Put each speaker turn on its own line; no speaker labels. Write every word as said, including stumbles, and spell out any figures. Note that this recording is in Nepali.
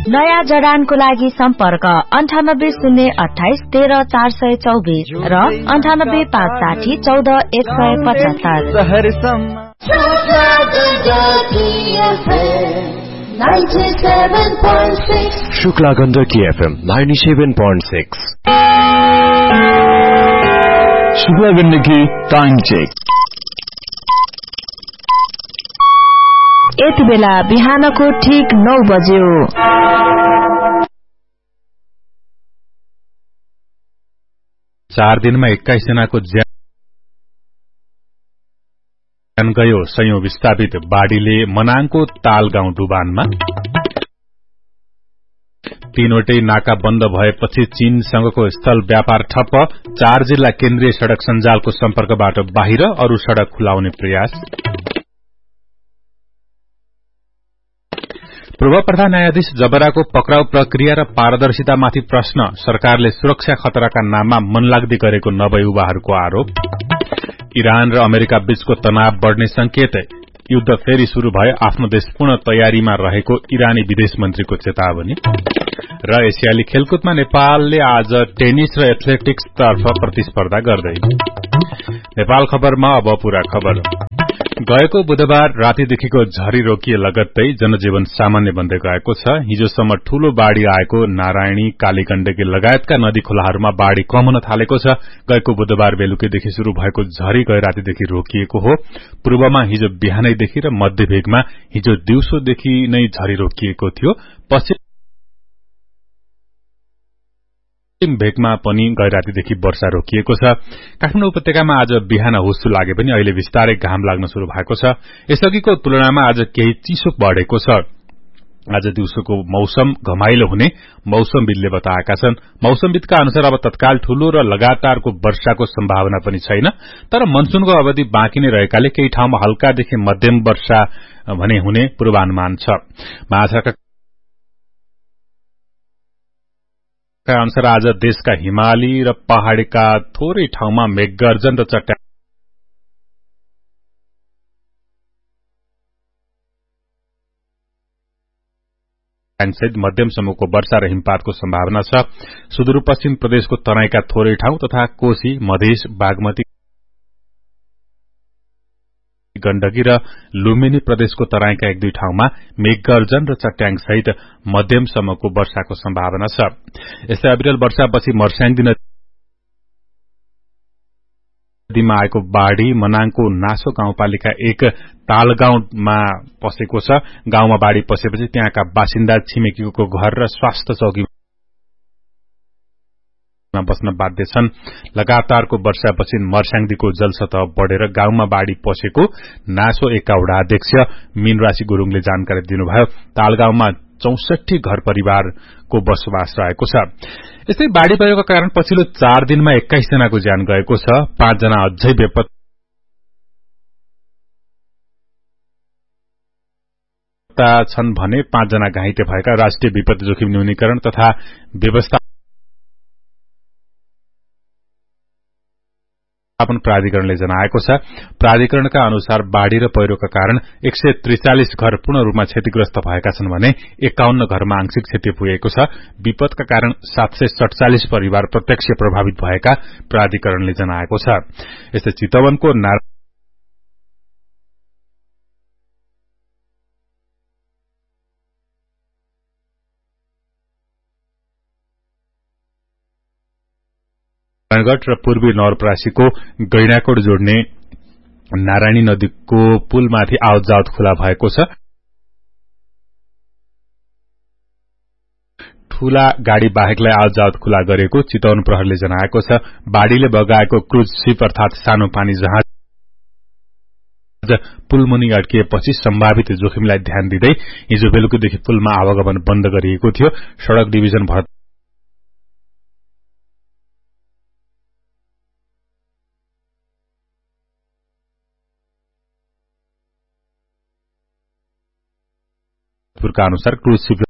नयाँ जडानको लागि सम्पर्क अन्ठानब्बे शून्य अठाइस तेह्र चार सय चौबिस र अन्ठानब्बे पाँच साठी चौध एक सय पचहत्तर।
Shukla Gandaki FM ninety seven point six.
Shukla Gandaki time check.
यति बेला बिहानको ठीक नौ बज्यो।
चार दिनमा एक्काइस जनाको ज्यान गयो। सयौं विस्थापित बाढ़ीले मनाङको ताल गाउँ डुबानमा। तीनवटै नाका बन्द भएपछि चीनसँगको स्थल व्यापार ठप्प। चार जिल्ला केन्द्रीय सड़क सञ्जालको सम्पर्कबाट बाहिर, अरू सड़क खुलाउने प्रयास। पूर्व प्रधान न्यायाधीश जबराको पक्राउ प्रक्रिया र पारदर्शितामाथि प्रश्न। सरकारले सुरक्षा खतराका नाममा मनलाग्दी गरेको नवयुवाहरूको आरोप। इरान र अमेरिका बीचको तनाव बढ़ने संकेत। युद्ध फेरि शुरू भए आफ्नो देश पूर्ण तयारीमा रहेको इरानी विदेश मन्त्रीको चेतावनी। र एसियाली खेलकुदमा नेपालले आज टेनिस र एथलेटिक्स तर्फ प्रतिस्पर्धा गर्दै। नेपाल खबरमा अब पूरा खबर। गएको बुधबार रातिदेखिको झरी रोकिए लगत्तै जनजीवन सामान्य बन्दै गएको छ। हिजोसम्म ठूलो बाढ़ी आएको नारायणी, कालीगण्डकी लगायतका नदी खोलाहरूमा बाढ़ी कम हुन थालेको छ। गएको बुधबार बेलुकीदेखि शुरू भएको झरी गए रातिदेखि रोकिएको हो। पूर्वमा हिजो बिहानैदेखि र मध्य भेगमा हिजो दिउँसोदेखि नै झरी रोकिएको थियो। पश्चिम भेगमा पनि गए रातिदेखि वर्षा रोकिएको छ। काठमाडौँ उपत्यकामा आज बिहान हुस्सु लागे पनि अहिले बिस्तारै घाम लाग्न शुरू भएको छ। यसअघिको तुलनामा आज केही चिसो बढ़ेको छ। आज दिउँसोको मौसम घमाइलो हुने मौसमविदले बताएका छन्। मौसमविदका अनुसार अब तत्काल ठूलो र लगातारको वर्षाको सम्भावना पनि छैन, तर मनसूनको अवधि बाँकी नै रहेकाले केही ठाउँमा हल्कादेखि मध्यम वर्षा भने हुने पूर्वानुमान छ। महासड़क अनुसार आज देशका हिमाली र पहाड़ीका थोरै ठाउँमा मेघगर्जन र चट्याङसहित मध्यम समूहको वर्षा र हिमपातको सम्भावना छ। सुदूरपश्चिम प्रदेशको तराईका थोरै ठाउँ तथा कोशी, मधेस, बागमती, गण्डकी र लुम्बिनी प्रदेशको तराईका एक दुई ठाउँमा मेघगर्जन र चट्याङ सहित मध्यम समूहको वर्षाको सम्भावना छ। यस्तै अविरल वर्षापछि मर्स्याङदी नदीमा आएको बाढ़ी मनाङको नासो गाउँपालिका एक ताल गाउँमा पसेको छ। गाउँमा बाढ़ी पसेपछि त्यहाँका बासिन्दा छिमेकीको घर र स्वास्थ्य चौकी बस्न बाध्य छन्। लगातारको वर्षापछि मर्स्याङदीको जलसतह बढ़ेर गाउँमा बाढ़ी पसेको नासो एकका वडा अध्यक्ष मीनराशि गुरूङले जानकारी दिनुभयो। तालगाउँमा चौसठी घर परिवारको बसोबास रहेको छ। यस्तै बाढ़ी पहिरोका कारण पछिल्लो चार दिनमा एक्काइस जनाको ज्यान गएको छ। पाँच जना अझै बेपत्ता छन् भने पाँच जना घाइते भएका राष्ट्रिय विपत्ति जोखिम न्यूनीकरण तथा व्यवस्था प्राधिकरणले जनाएको छ। प्राधिकरणका अनुसार बाढ़ी र पहिरोका कारण एक सय त्रिचालिस घर पूर्ण रूपमा क्षतिग्रस्त भएका छन् भने एकाउन्न घरमा आंशिक क्षति पुगेको छ। विपदका कारण सात सय सड़चालिस परिवार प्रत्यक्ष प्रभावित भएका प्राधिकरणले जनाएको छ। यस्तै चितवनको नारायणगढ़ र पूर्वी नवलपरासीको गैंडाकोट जोड्ने नारायणी नदीको पुलमाथि आवत जावत खुला भएको छ। ठूला गाड़ी बाहेकलाई आवत जावत खुला गरेको चितवन प्रहरीले जनाएको छ। बाढ़ीले बगाएको क्रूज शिप अर्थात सानो पानी जहाज पुलमुनि अड्किएपछि सम्भावित जोखिमलाई ध्यान दिँदै हिजो बेलुकीदेखि पुलमा आवागमन बन्द गरिएको थियो। सड़क डिभिजन भरतपुरका अनुसार क्रूज शिप